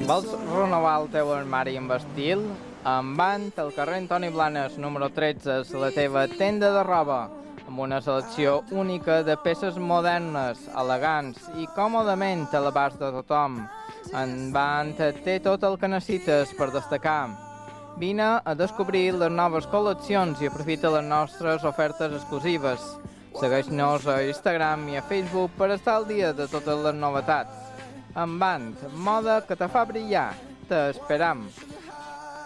Vols renovar el teu armari amb estil? Envant, al carrer Antoni Blanes, número 13, és la teva tenda de roba, amb una selecció única de peces modernes, elegants i còmodament a l'abast de tothom. Envant té tot el que necessites per destacar. Vine a descobrir les noves col·leccions i aprofita les nostres ofertes exclusives. Segueix-nos a Instagram i a Facebook per estar al dia de totes les novetats. Envant, moda que te fa brillar. T'esperam.